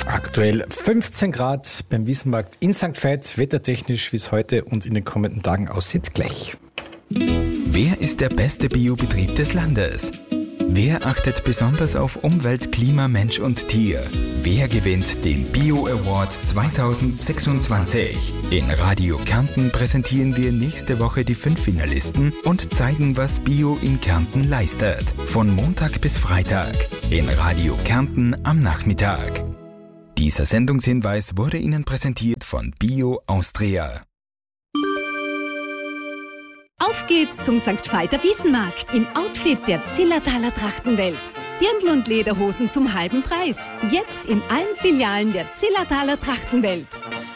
Aktuell 15 Grad beim Wiesenmarkt in St. Veit. Wettertechnisch, wie es heute und in den kommenden Tagen aussieht, gleich. Wer ist der beste Biobetrieb des Landes? Wer achtet besonders auf Umwelt, Klima, Mensch und Tier? Wer gewinnt den Bio Award 2026? In Radio Kärnten präsentieren wir nächste Woche die 5 Finalisten und zeigen, was Bio in Kärnten leistet. Von Montag bis Freitag in Radio Kärnten am Nachmittag. Dieser Sendungshinweis wurde Ihnen präsentiert von Bio Austria. Auf geht's zum St. Veiter Wiesenmarkt im Outfit der Zillertaler Trachtenwelt. Dirndl und Lederhosen zum halben Preis. Jetzt in allen Filialen der Zillertaler Trachtenwelt.